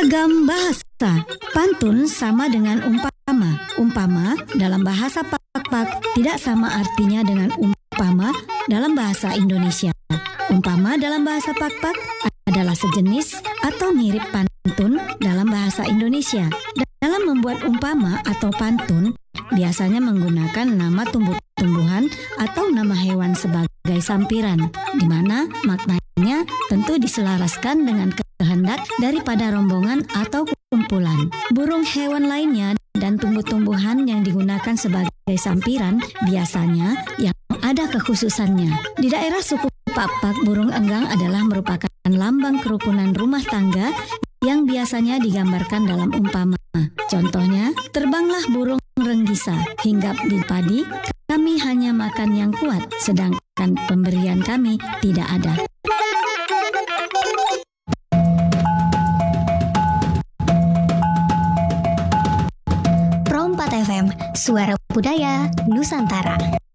Ragam bahasa. Pantun sama dengan umpama. Umpama dalam bahasa Pak-Pak tidak sama artinya dengan umpama dalam bahasa Indonesia. Umpama dalam bahasa Pak-Pak adalah sejenis atau mirip pantun dalam bahasa Indonesia. Dalam membuat umpama atau pantun, biasanya menggunakan nama tumbuh-tumbuhan atau nama hewan sebagai sampiran, di mana maknanya tentu diselaraskan dengan kehendak daripada rombongan atau kumpulan. Burung, hewan lainnya, dan tumbuh-tumbuhan yang digunakan sebagai sampiran biasanya yang ada kekhususannya. Di daerah suku Pak-Pak, burung enggang adalah merupakan lambang kerukunan rumah tangga yang biasanya digambarkan dalam umpama. Contohnya, terbanglah burung renggisa, hinggap di padi, kami hanya makan yang kuat, sedangkan pemberian kami tidak ada. Pro 4 FM, Suara Budaya Nusantara.